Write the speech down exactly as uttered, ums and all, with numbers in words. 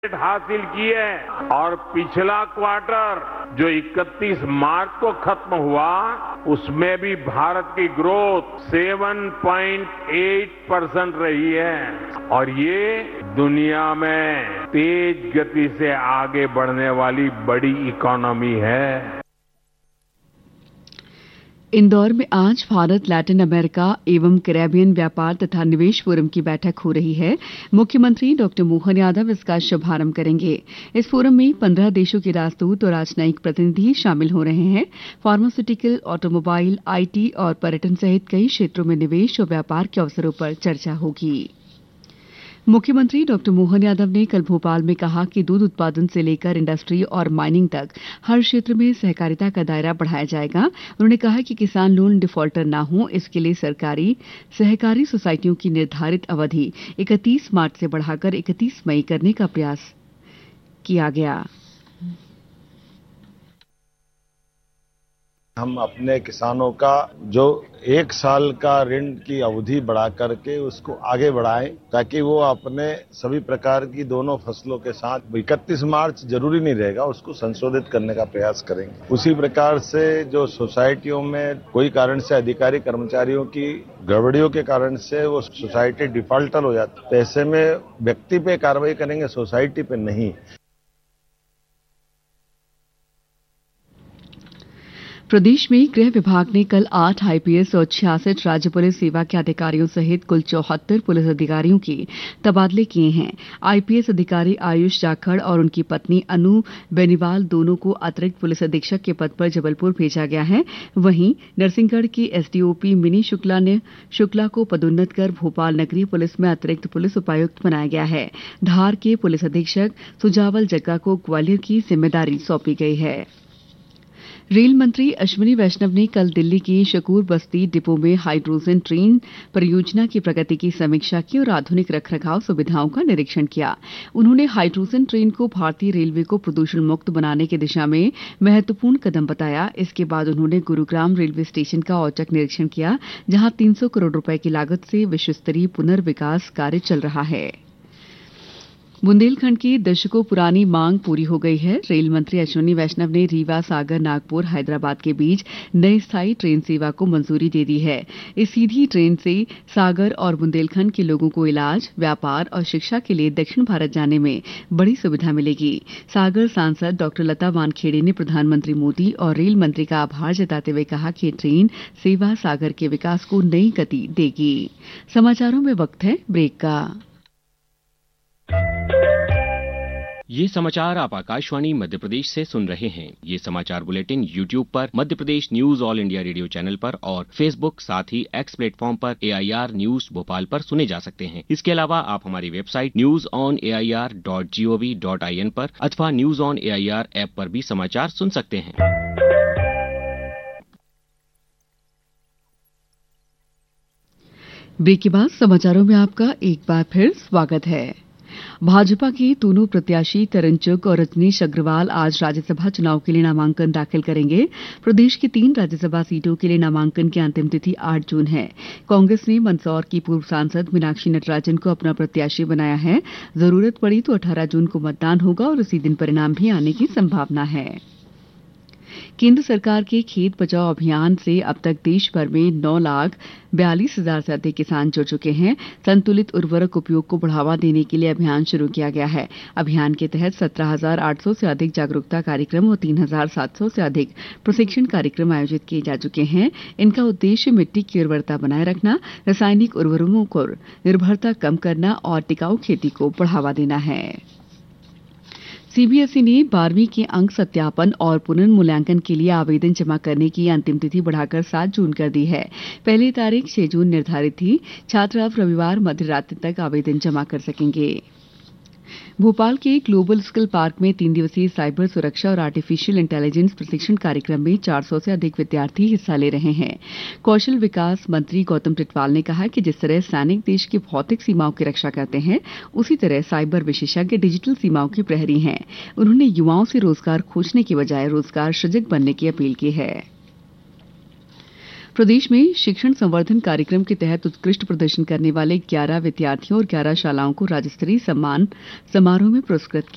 हासिल की है और पिछला क्वार्टर जो इकतीस मार्च को खत्म हुआ उसमें भी भारत की ग्रोथ सात पॉइंट आठ परसेंट रही है और ये दुनिया में तेज गति से आगे बढ़ने वाली बड़ी इकोनॉमी है। इंदौर में आज भारत लैटिन अमेरिका एवं कैरेबियन व्यापार तथा निवेश फोरम की बैठक हो रही है। मुख्यमंत्री डॉक्टर मोहन यादव इसका शुभारंभ करेंगे। इस फोरम में पंद्रह देशों के राजदूत और राजनयिक प्रतिनिधि शामिल हो रहे हैं। फार्मास्यूटिकल, ऑटोमोबाइल, आईटी और पर्यटन सहित कई क्षेत्रों में निवेश और व्यापार के अवसरों पर चर्चा होगी। मुख्यमंत्री डॉक्टर मोहन यादव ने कल भोपाल में कहा कि दूध उत्पादन से लेकर इंडस्ट्री और माइनिंग तक हर क्षेत्र में सहकारिता का दायरा बढ़ाया जाएगा। उन्होंने कहा कि किसान लोन डिफॉल्टर न हो, इसके लिए सरकारी सहकारी सोसायटियों की निर्धारित अवधि इकतीस मार्च से बढ़ाकर इकतीस मई करने का प्रयास किया गया। हम अपने किसानों का जो एक साल का ऋण की अवधि बढ़ा करके उसको आगे बढ़ाएं ताकि वो अपने सभी प्रकार की दोनों फसलों के साथ इकतीस मार्च जरूरी नहीं रहेगा, उसको संशोधित करने का प्रयास करेंगे। उसी प्रकार से जो सोसाइटियों में कोई कारण से अधिकारी कर्मचारियों की गड़बड़ियों के कारण से वो सोसाइटी डिफॉल्टर हो जाती है, ऐसे में व्यक्ति पे कार्रवाई करेंगे, सोसाइटी पे नहीं। प्रदेश में गृह विभाग ने कल आठ आईपीएस और छियासठ राज्य पुलिस सेवा के अधिकारियों सहित कुल चौहत्तर पुलिस अधिकारियों के तबादले किए हैं। आईपीएस अधिकारी आयुष जाखड़ और उनकी पत्नी अनु बेनीवाल दोनों को अतिरिक्त पुलिस अधीक्षक के पद पर जबलपुर भेजा गया है। वहीं नरसिंहगढ़ की एसडीओपी मिनी शुक्ला ने शुक्ला को पदोन्नत कर भोपाल नगरीय पुलिस में अतिरिक्त पुलिस उपायुक्त बनाया गया है। धार के पुलिस अधीक्षक सुजावल जग्गा को ग्वालियर की जिम्मेदारी सौंपी गई है। रेल मंत्री अश्विनी वैष्णव ने कल दिल्ली की शकूर बस्ती डिपो में हाइड्रोजन ट्रेन परियोजना की प्रगति की समीक्षा की और आधुनिक रखरखाव सुविधाओं का निरीक्षण किया। उन्होंने हाइड्रोजन ट्रेन को भारतीय रेलवे को प्रदूषण मुक्त बनाने की दिशा में महत्वपूर्ण कदम बताया। इसके बाद उन्होंने गुरुग्राम रेलवे स्टेशन का औचक निरीक्षण किया, जहां तीन सौ करोड़ रुपए की लागत से विश्वस्तरीय पुनर्विकास कार्य चल रहा है। बुंदेलखंड की दशकों पुरानी मांग पूरी हो गई है। रेल मंत्री अश्विनी वैष्णव ने रीवा, सागर, नागपुर, हैदराबाद के बीच नई स्थायी ट्रेन सेवा को मंजूरी दे दी है। इस सीधी ट्रेन से सागर और बुंदेलखंड के लोगों को इलाज, व्यापार और शिक्षा के लिए दक्षिण भारत जाने में बड़ी सुविधा मिलेगी। सागर सांसद डॉक्टर लता वानखेड़े ने प्रधानमंत्री मोदी और रेल मंत्री का आभार जताते हुए कहा कि ट्रेन सेवा सागर के विकास को नई गति देगी। समाचारों में वक्त है ब्रेक का। ये समाचार आप आकाशवाणी मध्य प्रदेश से सुन रहे हैं। ये समाचार बुलेटिन यूट्यूब पर Madhya Pradesh news all India radio channel पर और फेसबुक साथ ही एक्स प्लेटफॉर्म पर एआईआर न्यूज भोपाल पर सुने जा सकते हैं। इसके अलावा आप हमारी website news on AIR dot gov dot IN पर अथवा न्यूज ऑन एआईआर ऐप पर भी समाचार सुन सकते हैं। ब्रेक के बाद समाचारों में आपका एक बार फिर स्वागत है। भाजपा के दोनों प्रत्याशी तरन चुग और रजनीश अग्रवाल आज राज्यसभा चुनाव के लिए नामांकन दाखिल करेंगे। प्रदेश की तीन राज्यसभा सीटों के लिए नामांकन की अंतिम तिथि आठ जून है। कांग्रेस ने मंदसौर की पूर्व सांसद मीनाक्षी नटराजन को अपना प्रत्याशी बनाया है। जरूरत पड़ी तो अठारह जून को मतदान होगा और उसी दिन परिणाम भी आने की संभावना है। केंद्र सरकार के खेत बचाओ अभियान से अब तक देश भर में नौ लाख बयालीस हजार से अधिक किसान जुड़ चुके हैं। संतुलित उर्वरक उपयोग को बढ़ावा देने के लिए अभियान शुरू किया गया है। अभियान के तहत सत्रह हजार आठ सौ से अधिक जागरूकता कार्यक्रम और तीन हजार सात सौ से अधिक प्रशिक्षण कार्यक्रम आयोजित किए जा चुके हैं। इनका उद्देश्य मिट्टी की उर्वरता बनाए रखना, रासायनिक उर्वरकों पर निर्भरता कम करना और टिकाऊ खेती को बढ़ावा देना है। सीबीएसई ने बारहवीं के अंक सत्यापन और पुनर्मूल्यांकन के लिए आवेदन जमा करने की अंतिम तिथि बढ़ाकर सात जून कर दी है। पहली तारीख छह जून निर्धारित थी। छात्र अब रविवार मध्य रात्रि तक आवेदन जमा कर सकेंगे। भोपाल के ग्लोबल स्किल पार्क में तीन दिवसीय साइबर सुरक्षा और आर्टिफिशियल इंटेलिजेंस प्रशिक्षण कार्यक्रम में चार सौ से अधिक विद्यार्थी हिस्सा ले रहे हैं। कौशल विकास मंत्री गौतम टिटवाल ने कहा कि जिस तरह सैनिक देश की भौतिक सीमाओं की रक्षा करते हैं, उसी तरह साइबर विशेषज्ञ डिजिटल सीमाओं के प्रहरी हैं। उन्होंने युवाओं से रोजगार खोजने की बजाय रोजगार सृजक बनने की अपील की है। प्रदेश में शिक्षण संवर्धन कार्यक्रम के तहत उत्कृष्ट प्रदर्शन करने वाले ग्यारह विद्यार्थियों और ग्यारह शालाओं को राज्य स्तरीय सम्मान समारोह में पुरस्कृत किया